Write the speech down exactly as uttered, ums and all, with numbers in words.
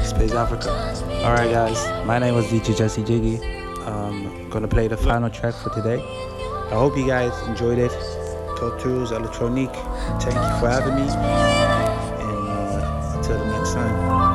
Space Africa. Alright guys, my name was D J Jesse Jiggy. Um, gonna play the final track for today. I hope you guys enjoyed it. Tortures Electronique, thank you for having me. And uh, until the next time.